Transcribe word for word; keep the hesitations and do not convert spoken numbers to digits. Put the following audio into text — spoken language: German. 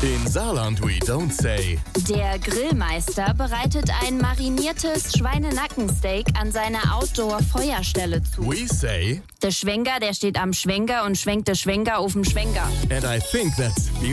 In Saarland we don't say. Der Grillmeister bereitet ein mariniertes Schweinenackensteak an seiner Outdoor-Feuerstelle zu. We say. Der Schwenker, der steht am Schwenker und schwenkt der Schwenker auf dem Schwenker. And I think that's beautiful.